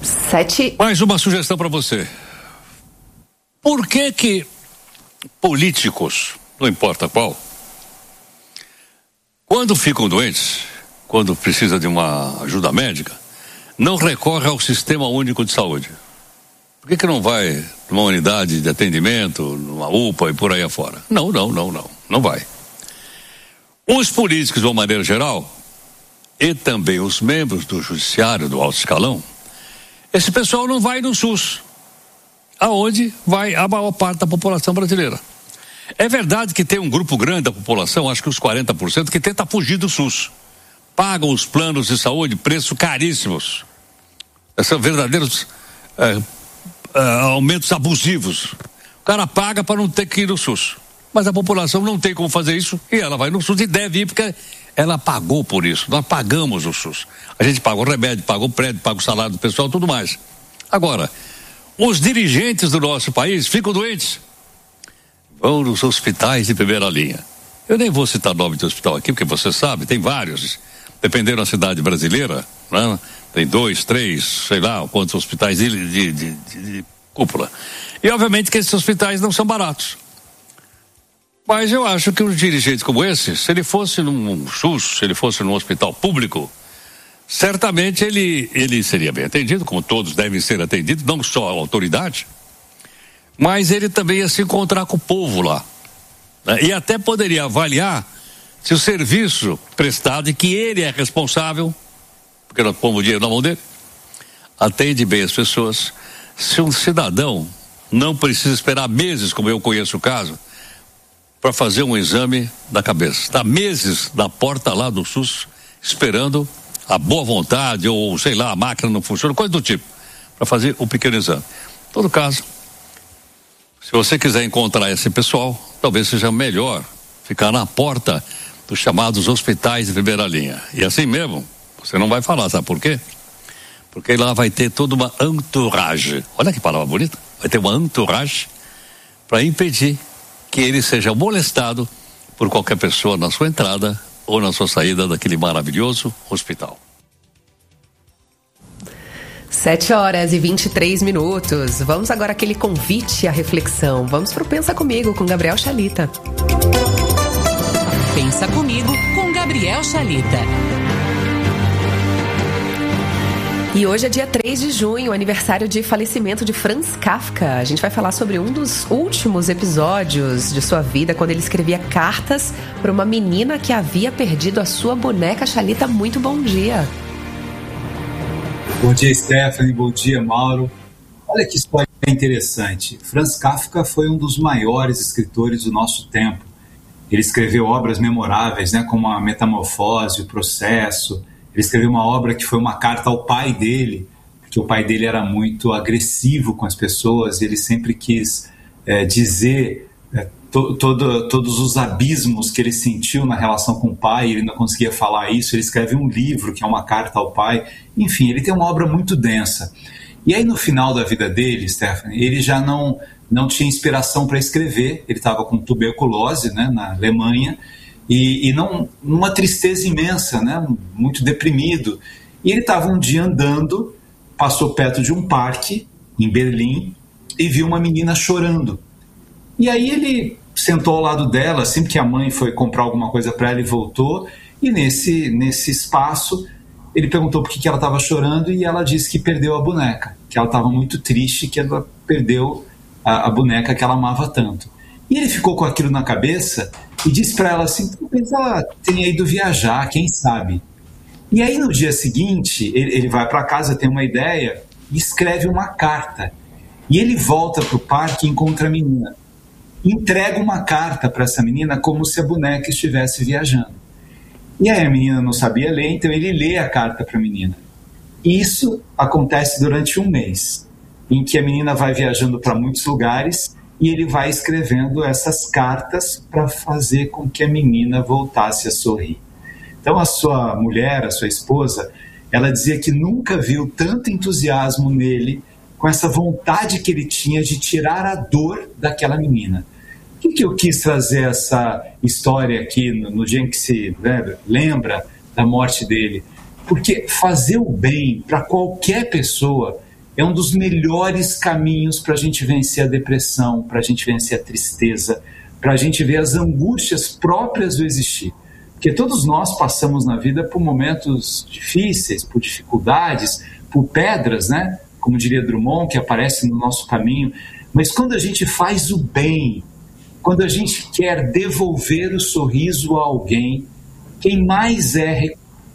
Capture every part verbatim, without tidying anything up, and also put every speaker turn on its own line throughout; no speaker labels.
Sete.
Mais uma sugestão para você. Por que que políticos, não importa qual, quando ficam doentes, quando precisa de uma ajuda médica, não recorre ao Sistema Único de Saúde? Por que que não vai numa unidade de atendimento, numa U P A e por aí afora? Não, não, não, não, não vai. Os políticos, de uma maneira geral, e também os membros do judiciário, do alto escalão, esse pessoal não vai no SUS, aonde vai a maior parte da população brasileira. É verdade que tem um grupo grande da população, acho que uns quarenta por cento, que tenta fugir do SUS. Pagam os planos de saúde, preços caríssimos. São verdadeiros é, é, aumentos abusivos. O cara paga para não ter que ir no SUS. Mas a população não tem como fazer isso e ela vai no SUS e deve ir porque ela pagou por isso. Nós pagamos o SUS. A gente paga o remédio, paga o prédio, paga o salário do pessoal, tudo mais. Agora, os dirigentes do nosso país ficam doentes. Vão nos hospitais de primeira linha. Eu nem vou citar nome de hospital aqui, porque você sabe, tem vários. Dependendo da cidade brasileira, né? Tem dois, três, sei lá, quantos hospitais de, de, de, de, de cúpula. E obviamente que esses hospitais não são baratos. Mas eu acho que um dirigente como esse, se ele fosse num SUS, se ele fosse num hospital público, certamente ele, ele seria bem atendido, como todos devem ser atendidos, não só a autoridade, mas ele também ia se encontrar com o povo lá, né? E até poderia avaliar se o serviço prestado, e que ele é responsável, porque nós pomos o dinheiro na mão dele, atende bem as pessoas. Se um cidadão não precisa esperar meses, como eu conheço o caso, para fazer um exame da cabeça, está meses na porta lá do SUS, esperando a boa vontade, ou sei lá, a máquina não funciona, coisa do tipo, para fazer o pequeno exame. Em todo caso, se você quiser encontrar esse pessoal, talvez seja melhor ficar na porta dos chamados hospitais de primeira linha. E assim mesmo, você não vai falar, sabe por quê? Porque lá vai ter toda uma entourage. Olha que palavra bonita. Vai ter uma entourage para impedir que ele seja molestado por qualquer pessoa na sua entrada ou na sua saída daquele maravilhoso hospital.
Sete horas e vinte e três minutos. Vamos agora àquele convite à reflexão. Vamos para o Pensa Comigo com Gabriel Chalita.
Pensa Comigo com Gabriel Chalita.
E hoje é dia três de junho, aniversário de falecimento de Franz Kafka. A gente vai falar sobre um dos últimos episódios de sua vida, quando ele escrevia cartas para uma menina que havia perdido a sua boneca. Chalita, muito bom dia.
Bom dia, Stephanie. Bom dia, Mauro. Olha que história interessante. Franz Kafka foi um dos maiores escritores do nosso tempo. Ele escreveu obras memoráveis, né, como A Metamorfose, O Processo. Ele escreveu uma obra que foi uma carta ao pai dele, porque o pai dele era muito agressivo com as pessoas, e ele sempre quis é, dizer é, to, todo, todos os abismos que ele sentiu na relação com o pai, ele não conseguia falar isso. Ele escreve um livro que é uma carta ao pai. Enfim, ele tem uma obra muito densa. E aí, no final da vida dele, Stephanie, ele já não, não tinha inspiração para escrever. Ele estava com tuberculose, né, na Alemanha, e, e não, numa tristeza imensa, né, muito deprimido. E ele estava um dia andando, passou perto de um parque, em Berlim, e viu uma menina chorando. E aí ele sentou ao lado dela, assim que a mãe foi comprar alguma coisa para ela e voltou, e nesse, nesse espaço ele perguntou por que, que ela estava chorando, e ela disse que perdeu a boneca, que ela estava muito triste, que ela perdeu a, a boneca que ela amava tanto. E ele ficou com aquilo na cabeça e disse para ela assim, talvez ela tenha ido viajar, quem sabe. E aí no dia seguinte, ele, ele vai para casa, tem uma ideia, e escreve uma carta. E ele volta para o parque e encontra a menina. Entrega uma carta para essa menina como se a boneca estivesse viajando. E aí a menina não sabia ler, então ele lê a carta para a menina. Isso acontece durante um mês, em que a menina vai viajando para muitos lugares e ele vai escrevendo essas cartas para fazer com que a menina voltasse a sorrir. Então a sua mulher, a sua esposa, ela dizia que nunca viu tanto entusiasmo nele, com essa vontade que ele tinha de tirar a dor daquela menina. Por que, que eu quis trazer essa história aqui no, no dia em que se né, lembra da morte dele? Porque fazer o bem para qualquer pessoa é um dos melhores caminhos para a gente vencer a depressão, para a gente vencer a tristeza, para a gente ver as angústias próprias do existir. Porque todos nós passamos na vida por momentos difíceis, por dificuldades, por pedras, né? Como diria Drummond, que aparecem no nosso caminho. Mas quando a gente faz o bem, quando a gente quer devolver o sorriso a alguém, quem mais é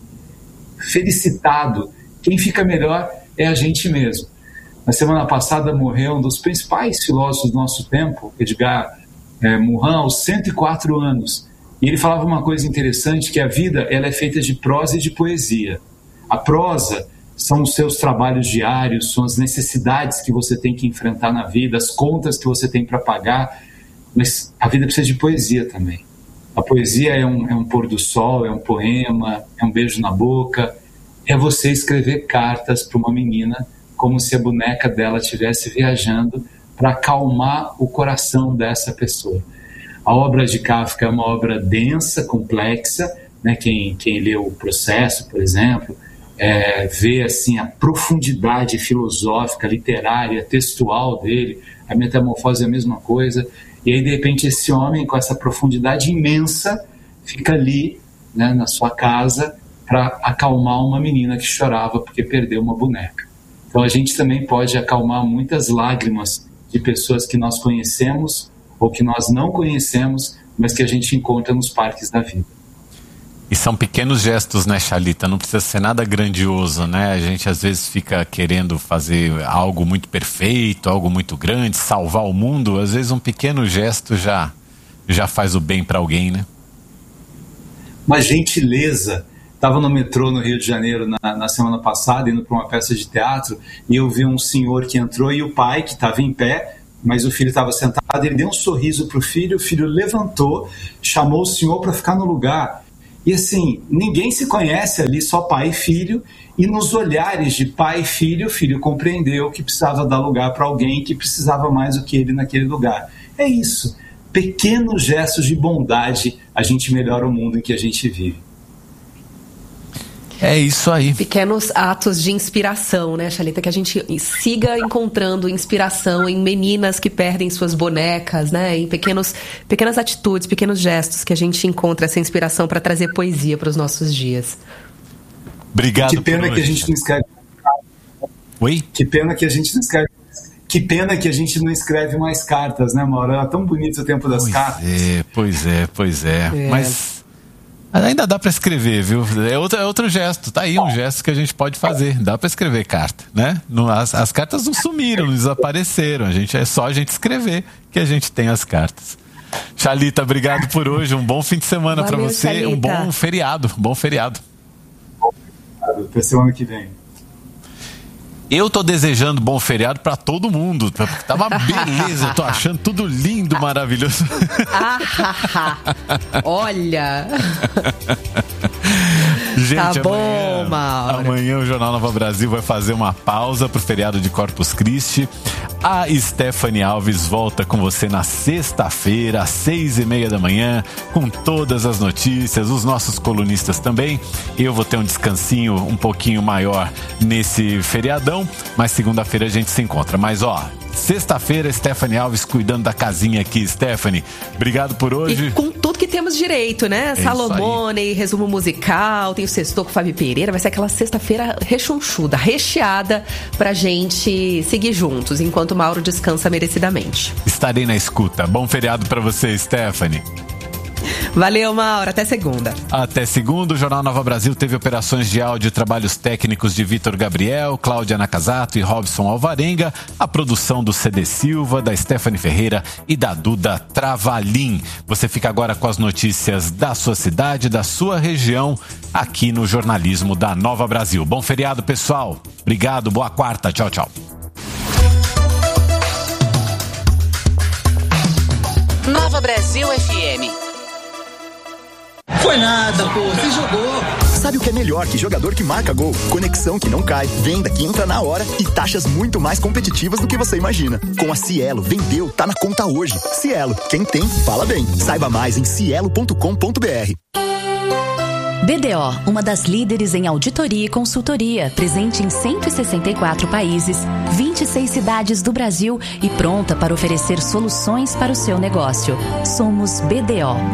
felicitado, quem fica melhor é a gente mesmo. Na semana passada morreu um dos principais filósofos do nosso tempo, Edgar é, Morin, aos cento e quatro anos. E ele falava uma coisa interessante, que a vida ela é feita de prosa e de poesia. A prosa são os seus trabalhos diários, são as necessidades que você tem que enfrentar na vida, as contas que você tem para pagar, mas a vida precisa de poesia também. A poesia é um, é um pôr do sol, é um poema, é um beijo na boca, é você escrever cartas para uma menina como se a boneca dela estivesse viajando para acalmar o coração dessa pessoa. A obra de Kafka é uma obra densa, complexa, né? quem, quem lê o Processo, por exemplo, é, vê assim, a profundidade filosófica, literária, textual dele. A Metamorfose é a mesma coisa. E aí, de repente, esse homem, com essa profundidade imensa, fica ali, né, na sua casa para acalmar uma menina que chorava porque perdeu uma boneca. Então, a gente também pode acalmar muitas lágrimas de pessoas que nós conhecemos ou que nós não conhecemos, mas que a gente encontra nos parques da vida.
E são pequenos gestos, né, Chalita? Não precisa ser nada grandioso, né? A gente às vezes fica querendo fazer algo muito perfeito, algo muito grande, salvar o mundo. Às vezes um pequeno gesto já, já faz o bem para alguém, né?
Uma gentileza. Estava no metrô no Rio de Janeiro na, na semana passada, indo para uma peça de teatro, e eu vi um senhor que entrou e o pai, que estava em pé, mas o filho estava sentado, ele deu um sorriso para o filho, o filho levantou, chamou o senhor para ficar no lugar. E assim, ninguém se conhece ali, só pai e filho, e nos olhares de pai e filho, o filho compreendeu que precisava dar lugar para alguém que precisava mais do que ele naquele lugar. É isso, pequenos gestos de bondade, a gente melhora o mundo em que a gente vive.
É isso aí.
Pequenos atos de inspiração, né, Chalita? Que a gente siga encontrando inspiração em meninas que perdem suas bonecas, né? Em pequenos, pequenas atitudes, pequenos gestos que a gente encontra essa inspiração para trazer poesia para os nossos dias.
Obrigado.
Que pena que a gente não escreve.
Oi?
Que pena que a gente não escreve. Que pena que a gente não escreve mais cartas, né, Mauro? Era tão bonito o tempo das
pois
cartas.
É, pois é, pois é. é. Mas ainda dá para escrever, viu? É outro, é outro gesto. Tá aí um gesto que a gente pode fazer. Dá para escrever carta, né? Não, as, as cartas não sumiram, não desapareceram. A gente, é só a gente escrever que a gente tem as cartas. Chalita, obrigado por hoje. Um bom fim de semana para você. Chalita. Um bom feriado. Um bom feriado.
Até semana que vem.
Eu tô desejando bom feriado pra todo mundo. Tá uma beleza, eu tô achando tudo lindo, maravilhoso.
Ah, olha.
Gente,
tá bom,
amanhã,
Mauro.
Amanhã o Jornal Nova Brasil vai fazer uma pausa pro feriado de Corpus Christi. A Stephanie Alves volta com você na sexta-feira, às seis e meia da manhã, com todas as notícias, os nossos colunistas também. Eu vou ter um descansinho um pouquinho maior nesse feriadão, mas segunda-feira a gente se encontra. Mas ó, sexta-feira, Stephanie Alves cuidando da casinha aqui. Stephanie, obrigado por hoje.
E com tudo que temos direito, né? É Salomone, resumo musical, tem o Sextou com o Fábio Pereira. Vai ser aquela sexta-feira rechonchuda, recheada, pra gente seguir juntos, enquanto o Mauro descansa merecidamente.
Estarei na escuta. Bom feriado pra você, Stephanie.
Valeu, Mauro. Até segunda.
Até segunda. O Jornal Nova Brasil teve operações de áudio e trabalhos técnicos de Vitor Gabriel, Cláudia Nakazato e Robson Alvarenga. A produção do C D Silva, da Stephanie Ferreira e da Duda Travalim. Você fica agora com as notícias da sua cidade, da sua região, aqui no Jornalismo da Nova Brasil. Bom feriado, pessoal. Obrigado. Boa quarta. Tchau, tchau.
Nova Brasil F M.
Foi nada, pô, você jogou.
Sabe o que é melhor que jogador que marca gol? Conexão que não cai, venda que entra na hora e taxas muito mais competitivas do que você imagina. Com a Cielo, vendeu, tá na conta hoje. Cielo, quem tem, fala bem. Saiba mais em cielo ponto com ponto br.
B D O, uma das líderes em auditoria e consultoria, presente em cento e sessenta e quatro países, vinte e seis cidades do Brasil e pronta para oferecer soluções para o seu negócio. Somos B D O.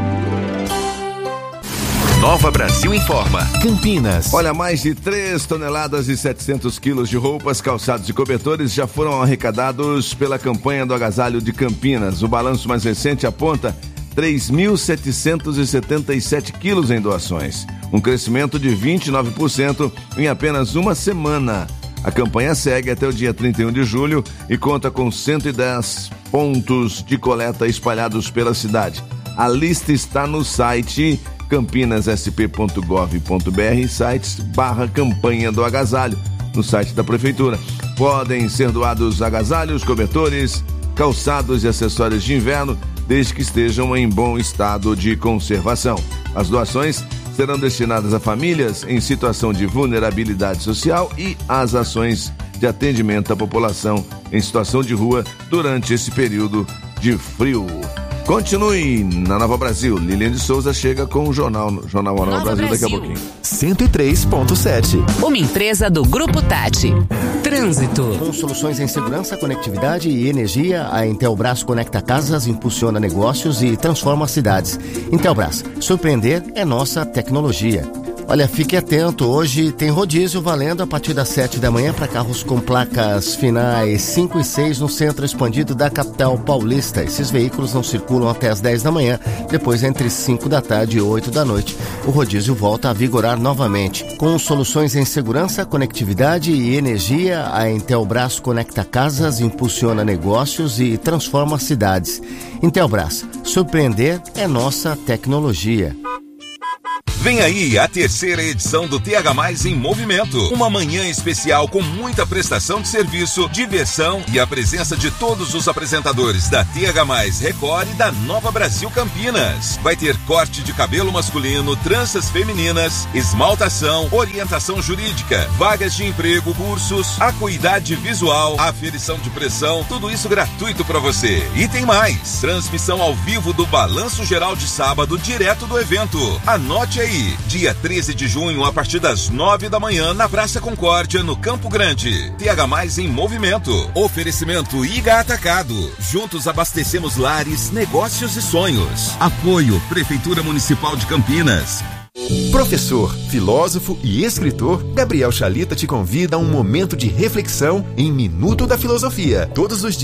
Nova Brasil informa. Campinas.
Olha, mais de três toneladas e setecentos quilos de roupas, calçados e cobertores já foram arrecadados pela campanha do Agasalho de Campinas. O balanço mais recente aponta três mil setecentos e setenta e sete quilos em doações, um crescimento de vinte e nove por cento em apenas uma semana. A campanha segue até o dia trinta e um de julho e conta com cento e dez pontos de coleta espalhados pela cidade. A lista está no site campinas s p ponto gov ponto b r, sites barra campanha do agasalho, no site da prefeitura. Podem ser doados agasalhos, cobertores, calçados e acessórios de inverno, desde que estejam em bom estado de conservação. As doações serão destinadas a famílias em situação de vulnerabilidade social e às ações de atendimento à população em situação de rua durante esse período de frio. Continue na Nova Brasil. Lilian de Souza chega com o Jornal, Jornal Nova, Nova Brasil, Brasil daqui a pouquinho.
cento e três ponto sete.
Uma empresa do Grupo Tati. Trânsito.
Com soluções em segurança, conectividade e energia, a Intelbras conecta casas, impulsiona negócios e transforma cidades. Intelbras, surpreender é nossa tecnologia. Olha, fique atento, hoje tem rodízio valendo a partir das sete da manhã para carros com placas finais cinco e seis no centro expandido da capital paulista. Esses veículos não circulam até as dez da manhã, depois entre cinco da tarde e oito da noite. O rodízio volta a vigorar novamente. Com soluções em segurança, conectividade e energia, a Intelbras conecta casas, impulsiona negócios e transforma cidades. Intelbras, surpreender é nossa tecnologia.
Vem aí a terceira edição do T H Mais em Movimento. Uma manhã especial com muita prestação de serviço, diversão e a presença de todos os apresentadores da T H Mais Record e da Nova Brasil Campinas. Vai ter corte de cabelo masculino, tranças femininas, esmaltação, orientação jurídica, vagas de emprego, cursos, acuidade visual, aferição de pressão, tudo isso gratuito para você. E tem mais, transmissão ao vivo do Balanço Geral de sábado, direto do evento. Anote aí. Dia treze de junho, a partir das nove da manhã, na Praça Concórdia, no Campo Grande. T H Mais em Movimento. Oferecimento I G A Atacado. Juntos abastecemos lares, negócios e sonhos. Apoio Prefeitura Municipal de Campinas.
Professor, filósofo e escritor, Gabriel Chalita te convida a um momento de reflexão em Minuto da Filosofia. Todos os dias